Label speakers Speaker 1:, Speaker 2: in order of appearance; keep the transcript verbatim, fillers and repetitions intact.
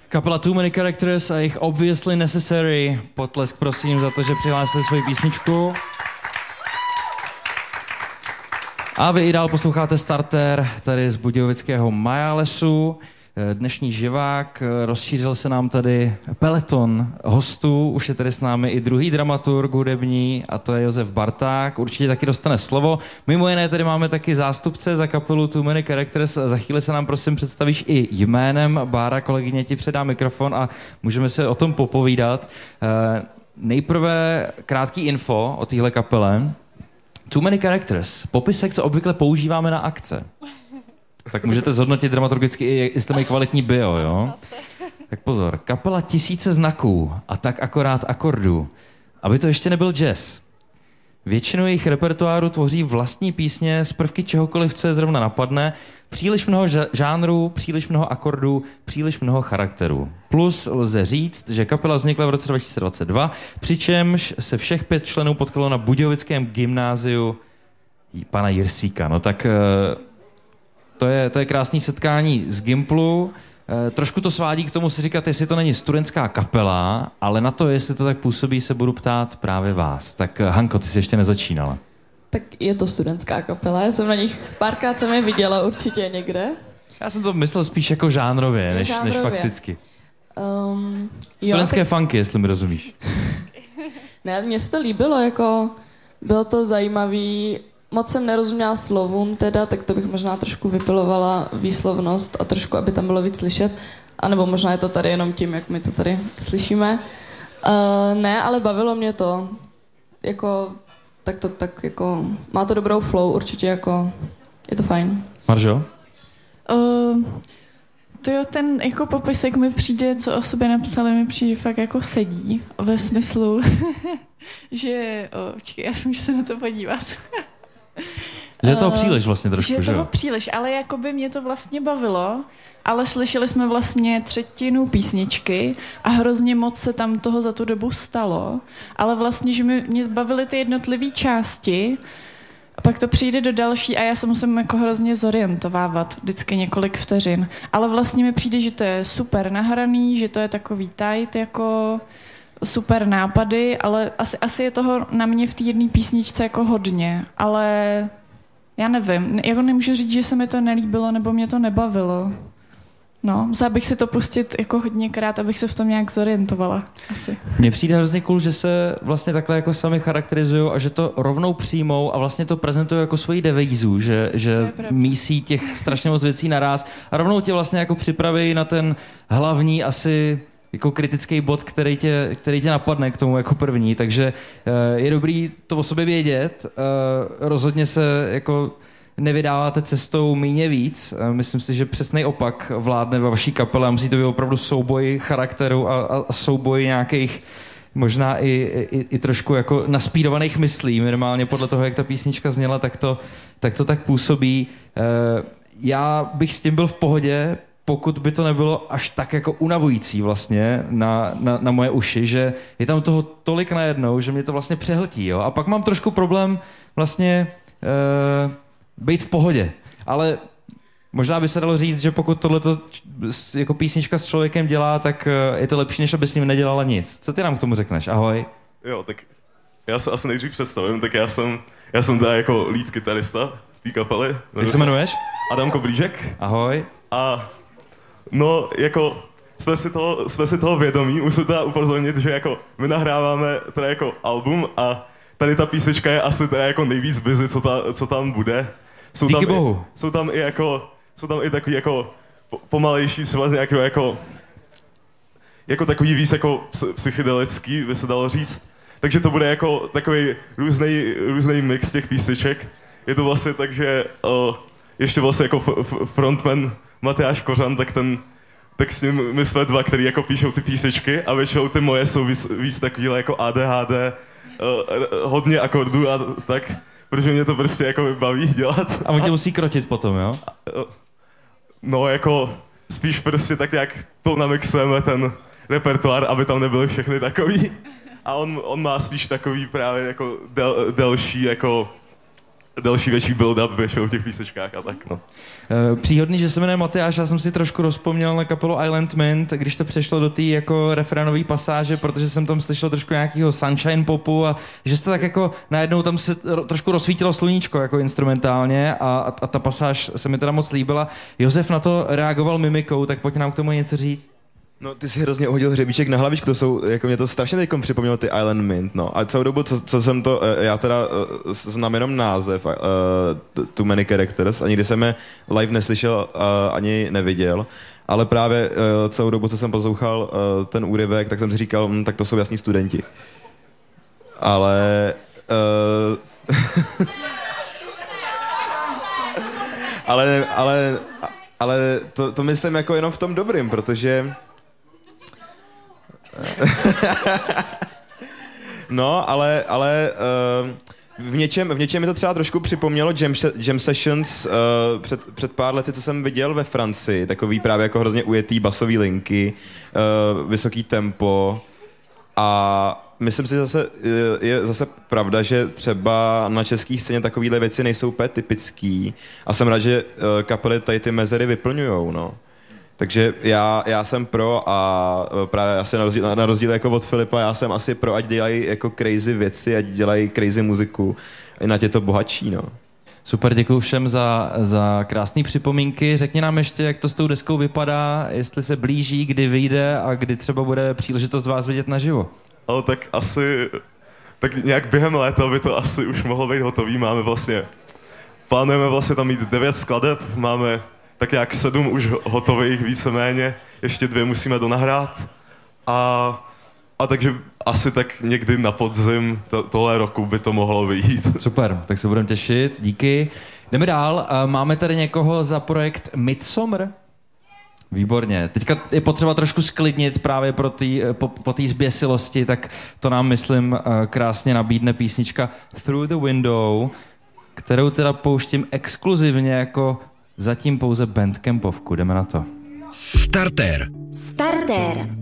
Speaker 1: Kapela Too Many Characters a jejich Obviously Necessary. Potlesk prosím za to, že přihlásili svoji písničku. A vy i dál posloucháte Starter tady z budějovického Majálesu. Dnešní živák, rozšířil se nám tady peleton hostů, už je tady s námi i druhý dramaturg hudební a to je Josef Barták, určitě taky dostane slovo. Mimo jiné tady máme taky zástupce za kapelu Too Many Characters, za chvíli se nám prosím představíš i jménem. Bára, kolegyně, ti předá mikrofon a můžeme se o tom popovídat. Nejprve krátký info o téhle kapele. Too Many Characters, popisek, co obvykle používáme na akce. Tak můžete zhodnotit dramaturgicky, jestli mají kvalitní bio, jo? Tak pozor, kapela tisíce znaků a tak akorát akordů. Aby to ještě nebyl jazz. Většinu jejich repertoáru tvoří vlastní písně z prvky čehokoliv, co je zrovna napadne. Příliš mnoho žánrů, příliš mnoho akordů, příliš mnoho charakterů. Plus lze říct, že kapela vznikla v roce dva tisíce dvacet dva, přičemž se všech pět členů potkalo na budějovickém gymnáziu pana Jirsíka. No tak... To je, to je krásný setkání z Gimplu. E, trošku to svádí k tomu si říkat, jestli to není studentská kapela, ale na to, jestli to tak působí, se budu ptát právě vás. Tak Hanko, ty jsi ještě nezačínala.
Speaker 2: Tak je to studentská kapela, já jsem na nich párkrát jsem je viděla určitě někde.
Speaker 1: Já jsem to myslel spíš jako žánrově, než, žánrově. než fakticky. Um, Studentské jo, tak... funky, jestli mi rozumíš.
Speaker 2: Ne, mně se to líbilo, jako bylo to zajímavý. Moc jsem nerozuměla slovům teda, tak to bych možná trošku vypilovala výslovnost a trošku, aby tam bylo víc slyšet. A nebo možná je to tady jenom tím, jak my to tady slyšíme. Uh, ne, ale bavilo mě to. Jako, tak to tak jako, má to dobrou flow určitě, jako, je to fajn.
Speaker 1: Maržo?
Speaker 3: Uh, to jo, ten jako popisek mi přijde, co o sobě napsali, mi přijde fakt jako sedí. Ve smyslu, že, oh, počkej, já můžu se na to podívat.
Speaker 1: Že je toho příliš vlastně trošku, že?
Speaker 3: Že je toho příliš, ale jako by mě to vlastně bavilo, ale slyšeli jsme vlastně třetinu písničky a hrozně moc se tam toho za tu dobu stalo, ale vlastně, že mě, mě bavily ty jednotlivé části, a pak to přijde do další a já se musím jako hrozně zorientovávat vždycky několik vteřin, ale vlastně mi přijde, že to je super nahraný, že to je takový tight, jako... super nápady, ale asi, asi je toho na mě v té jedné písničce jako hodně, ale já nevím, jako nemůžu říct, že se mi to nelíbilo nebo mě to nebavilo. No, musela bych si to pustit jako hodněkrát, abych se v tom nějak zorientovala, asi.
Speaker 1: Mně přijde hrozně cool, že se vlastně takhle jako sami charakterizují a že to rovnou přijmou a vlastně to prezentují jako svoji devízu, že, že mísí těch strašně moc věcí naráz a rovnou tě vlastně jako připraví na ten hlavní asi jako kritický bod, který tě, který tě napadne k tomu jako první, takže uh, je dobrý to o sobě vědět, uh, rozhodně se jako nevydáváte cestou míně víc, uh, myslím si, že přesnej opak vládne ve vaší kapele a musí to být opravdu souboj charakteru a, a, a souboj nějakých možná i, i, i trošku jako naspírovaných myslí, minimálně podle toho, jak ta písnička zněla, tak to tak, to tak působí. Uh, já bych s tím byl v pohodě, pokud by to nebylo až tak jako unavující vlastně na, na, na moje uši, že je tam toho tolik najednou, že mě to vlastně přehltí, jo. A pak mám trošku problém vlastně uh, být v pohodě. Ale možná by se dalo říct, že pokud tohleto jako písnička s člověkem dělá, tak uh, je to lepší, než aby s ním nedělala nic. Co ty nám k tomu řekneš? Ahoj.
Speaker 4: Jo, tak já se asi nejdřív představím, tak já jsem, já jsem teda jako lead kytarista té kapely.
Speaker 1: Jak se jmenuješ?
Speaker 4: Adam Koblížek.
Speaker 1: Ahoj.
Speaker 4: A no, jako, jsme si toho, jsme si toho vědomí, musím teda upozornit, že jako my nahráváme teda jako album a tady ta písnička je asi teda jako nejvíc busy, co, ta, co tam bude. Jsou
Speaker 1: Díky
Speaker 4: tam
Speaker 1: bohu.
Speaker 4: I, jsou tam i jako, jsou tam i takový jako pomalejší, třeba nějakého jako, jako takový víc jako psychedelický, by se dalo říct. Takže to bude jako takový různej, různej mix těch písniček. Je to vlastně tak, že uh, ještě vlastně jako f- f- frontman Matyáš Kořan, tak ten, tak s ním my jsme dva, který jako píšou ty písničky a většinou ty moje jsou víc, víc takovýhle jako A D H D, uh, hodně akordů a tak, protože mě to prostě jako baví dělat.
Speaker 1: A on tě musí krotit potom, jo?
Speaker 4: No jako spíš prostě tak, jak to namixujeme ten repertoár, aby tam nebyly všechny takový. A on, on má spíš takový právě jako del, delší jako další větší build-up vyšel v těch písničkách a tak, no.
Speaker 1: Příhodný, že se jmenuje Matyáš, já jsem si trošku rozpomněl na kapelu Island Mint, když to přešlo do té jako refrénové pasáže, protože jsem tam slyšel trošku nějakého sunshine popu a že se to tak jako najednou tam se trošku rozsvítilo sluníčko jako instrumentálně a, a, a ta pasáž se mi teda moc líbila. Josef na to reagoval mimikou, tak pojď nám k tomu něco říct.
Speaker 5: No, ty si hrozně hodil hřebíček na hlavičku, to jsou, jako mě to strašně teďkom připomnělo ty Island Mint, no. A celou dobu, co, co jsem to, já teda znám jenom název, uh, Too Many Characters, a nikdy jsem je live neslyšel, uh, ani neviděl, ale právě uh, celou dobu, co jsem poslouchal uh, ten úryvek, tak jsem si říkal, hm, tak to jsou jasní studenti. Ale... Uh, ale, ale, ale to, to myslím jako jenom v tom dobrým, protože... No, ale, ale uh, v, něčem, v něčem mi to třeba trošku připomnělo jam, jam sessions uh, před, před pár lety, co jsem viděl ve Francii. Takový právě jako hrozně ujetý basový linky, uh, vysoký tempo a myslím si zase, je zase pravda, že třeba na české scéně takovýhle věci nejsou úplně typický a jsem rád, že uh, kapely tady ty mezery vyplňujou, no. Takže já, já jsem pro a právě asi na rozdíl, na rozdíl jako od Filipa, já jsem asi pro, ať dělají jako crazy věci, ať dělají crazy muziku, ať je to bohatší, no.
Speaker 1: Super, děkuji všem za, za krásné připomínky. Řekni nám ještě, jak to s tou deskou vypadá, jestli se blíží, kdy vyjde a kdy třeba bude příležitost vás vidět naživo.
Speaker 4: Ale tak asi, tak nějak během léta by to asi už mohlo být hotový. Máme vlastně, plánujeme vlastně tam mít devět skladeb, máme tak nějak sedm už hotových víceméně, ještě dvě musíme donahrát a, a takže asi tak někdy na podzim to, tohle roku by to mohlo vyjít.
Speaker 1: Super, tak se budeme těšit, díky. Jdeme dál, máme tady někoho za projekt Midsommar? Výborně. Teďka je potřeba trošku sklidnit právě pro tý, po, po té zběsilosti, tak to nám, myslím, krásně nabídne písnička Through the Window, kterou teda pouštím exkluzivně jako zatím pouze bandcampovku. Jdeme na to.
Speaker 6: Starter.
Speaker 7: Starter.